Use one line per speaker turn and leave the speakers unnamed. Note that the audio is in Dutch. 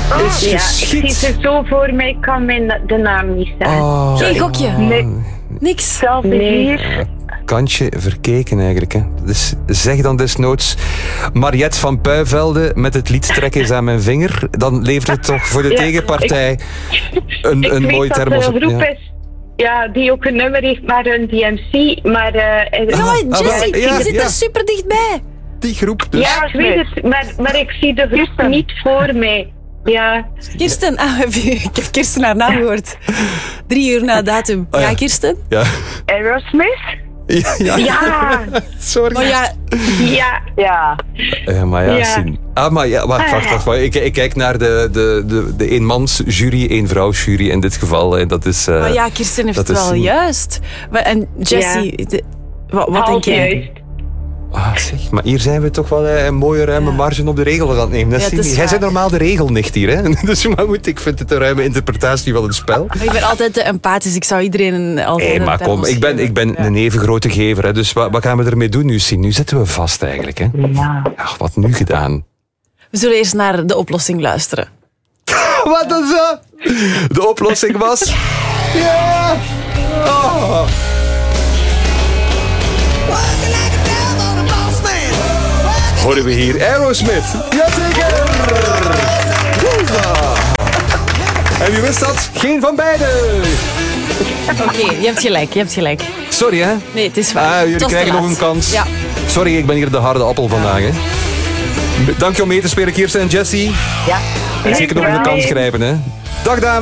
is
Ja, ik
geschikt.
zie ze zo voor mij, ik kan de naam niet zeggen.
Oh,
Geen gokje.
Nee,
Niks.
zelfs hier.
kantje verkeken eigenlijk. Hè. Dus zeg dan desnoods Mariette van Puivelde met het lied Trek eens aan mijn vinger. Dan levert het toch voor de
Ja,
tegenpartij een
Ik weet
mooi
dat
thermos
er
op.
een groep
Ja.
is die ook een nummer heeft, maar een DMC. Maar,
Jessie,
ja,
je zit
ja.
er super dichtbij.
Die groep dus.
ja, ik weet het, maar ik zie de groep niet voor mij. Ja,
Kirsten, ik heb Kirsten haar naam gehoord. 3 uur na datum.
Oh, ja.
Ja, Kirsten?
Ja.
Aerosmith?
Ja.
ja,
Sorry.
Oh ja,
ja.
Ja.
Maar ja,
Ja.
zien. Maar ja, wacht. Ik kijk naar de eenmansjury, eenvrouwsjury in dit geval. En dat is...
maar ja, Kirsten heeft
dat
het
is
wel
een-
juist. En Jessie, wat denk
Half
jij?
juist.
Zeg, maar hier zijn we toch wel een mooie ruime marge op de regel aan het nemen. Dat
Ja,
zie
het
je.
is
Jij
waar.
bent normaal de regelnicht hier, hè? Dus maar goed, ik vind het een ruime interpretatie van het spel.
Maar ik ben altijd te empathisch. Ik zou iedereen een
Nee, maar kom, ik ben een even grote gever. Hè, dus wat gaan we ermee doen nu, Sien? Nu zitten we vast eigenlijk. Hè?
Ja.
Ja, wat nu gedaan?
We zullen eerst naar de oplossing luisteren.
Wat is dat? De oplossing was... Ja! Oh. Horen we hier Aerosmith? Jazeker! Woeza! En wie wist dat? Geen van beiden!
Oké, je hebt gelijk.
Sorry, hè?
Nee, het is waar.
Jullie
Het was
krijgen
te
nog
laat.
een kans.
Ja.
Sorry, ik ben hier de harde appel vandaag. Hè. Dank je om mee te spelen, Kirsten en Jessie.
Ja.
Zeker nog een kans grijpen, hè. Dag, dames.